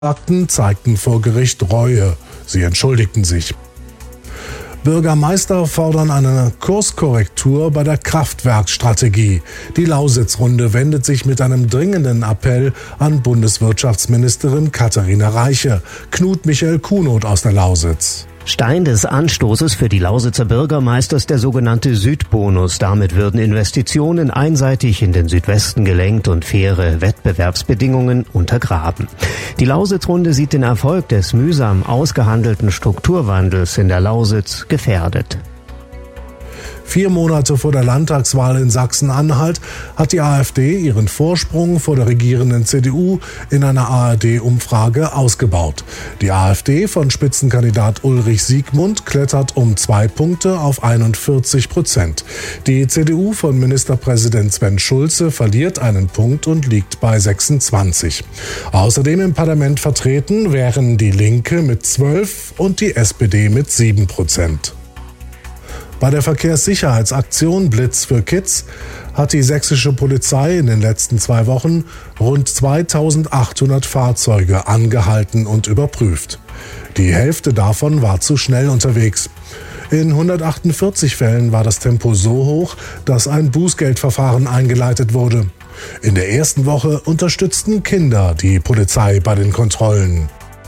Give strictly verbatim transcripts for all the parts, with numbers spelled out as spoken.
Angeklagten zeigten vor Gericht Reue. Sie entschuldigten sich. Bürgermeister fordern eine Kurskorrektur bei der Kraftwerkstrategie. Die Lausitz-Runde wendet sich mit einem dringenden Appell an Bundeswirtschaftsministerin Katharina Reiche. Knut Michael Kunoth aus der Lausitz. Stein des Anstoßes für die Lausitzer Bürgermeister ist der sogenannte Südbonus. Damit würden Investitionen einseitig in den Südwesten gelenkt und faire Wettbewerbsbedingungen untergraben. Die Lausitz-Runde sieht den Erfolg des mühsam ausgehandelten Strukturwandels in der Lausitz gefährdet. Vier Monate vor der Landtagswahl in Sachsen-Anhalt hat die AfD ihren Vorsprung vor der regierenden C D U in einer A R D-Umfrage ausgebaut. Die AfD von Spitzenkandidat Ulrich Siegmund klettert um zwei Punkte auf einundvierzig Prozent. Die C D U von Ministerpräsident Sven Schulze verliert einen Punkt und liegt bei sechsundzwanzig. Außerdem im Parlament vertreten wären die Linke mit zwölf und die S P D mit sieben Prozent. Bei der Verkehrssicherheitsaktion Blitz für Kids hat die sächsische Polizei in den letzten zwei Wochen rund zweitausendachthundert Fahrzeuge angehalten und überprüft. Die Hälfte davon war zu schnell unterwegs. In hundertachtundvierzig Fällen war das Tempo so hoch, dass ein Bußgeldverfahren eingeleitet wurde. In der ersten Woche unterstützten Kinder die Polizei bei den Kontrollen.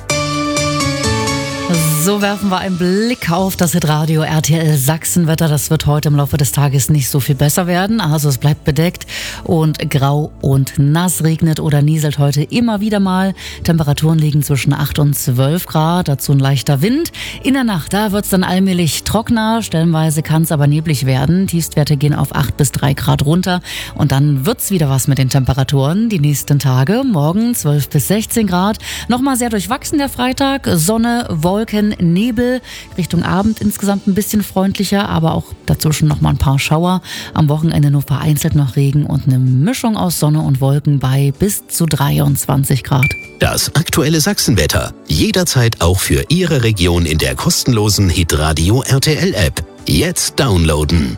So werfen wir einen Blick auf das Hitradio R T L Sachsenwetter. Das wird heute im Laufe des Tages nicht so viel besser werden. Also es bleibt bedeckt und grau und nass, regnet oder nieselt heute immer wieder mal. Temperaturen liegen zwischen acht und zwölf Grad, dazu ein leichter Wind. In der Nacht, da wird es dann allmählich trockener, stellenweise kann es aber neblig werden. Tiefstwerte gehen auf acht bis drei Grad runter und dann wird es wieder was mit den Temperaturen. Die nächsten Tage, morgen zwölf bis sechzehn Grad. Nochmal sehr durchwachsen der Freitag, Sonne, Wolken, Nebel, Richtung Abend insgesamt ein bisschen freundlicher, aber auch dazwischen noch mal ein paar Schauer. Am Wochenende nur vereinzelt noch Regen und eine Mischung aus Sonne und Wolken bei bis zu dreiundzwanzig Grad. Das aktuelle Sachsenwetter. Jederzeit auch für Ihre Region in der kostenlosen Hitradio R T L App. Jetzt downloaden.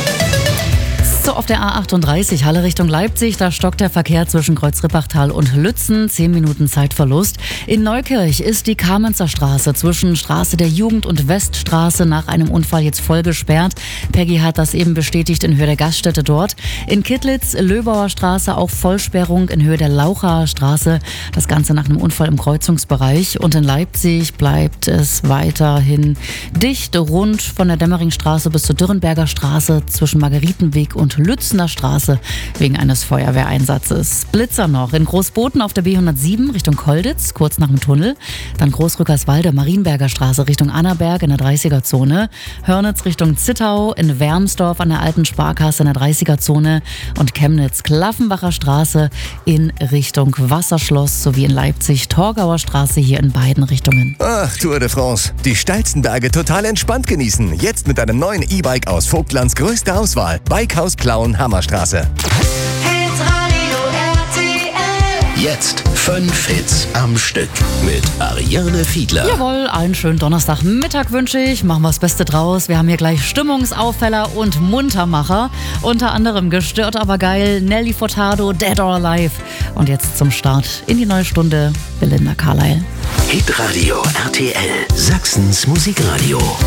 So, auf der A achtunddreißig Halle Richtung Leipzig, da stockt der Verkehr zwischen Kreuz-Rippachtal und Lützen, zehn Minuten Zeitverlust. In Neukirch ist die Kamenzer Straße zwischen Straße der Jugend und Weststraße nach einem Unfall jetzt voll gesperrt. Peggy hat das eben bestätigt in Höhe der Gaststätte dort. In Kittlitz, Löbauer Straße auch Vollsperrung in Höhe der Laucher Straße. Das Ganze nach einem Unfall im Kreuzungsbereich. Und in Leipzig bleibt es weiterhin dicht, rund von der Dämmeringstraße bis zur Dürrenberger Straße zwischen Margaritenweg und Lützener Straße wegen eines Feuerwehreinsatzes. Blitzer noch in Großboten auf der B hundertsieben Richtung Kolditz, kurz nach dem Tunnel. Dann Großrückerswalde, Marienberger Straße Richtung Annaberg in der dreißiger-Zone. Hörnitz Richtung Zittau, in Wermsdorf an der alten Sparkasse in der dreißiger-Zone. Und Chemnitz, Klaffenbacher Straße in Richtung Wasserschloss sowie in Leipzig, Torgauer Straße hier in beiden Richtungen. Ach, Tour de France. Die steilsten Berge total entspannt genießen. Jetzt mit einem neuen E-Bike aus Vogtlands größter Auswahl. Bikehaus Klauen Hammerstraße. Hitradio R T L. Jetzt fünf Hits am Stück mit Ariane Fiedler. Jawohl, einen schönen Donnerstagmittag wünsche ich. Machen wir das Beste draus. Wir haben hier gleich Stimmungsauffäller und Muntermacher. Unter anderem Gestört aber geil, Nelly Furtado, Dead or Alive. Und jetzt zum Start in die neue Stunde Belinda Carlisle. Hitradio R T L, Sachsens Musikradio.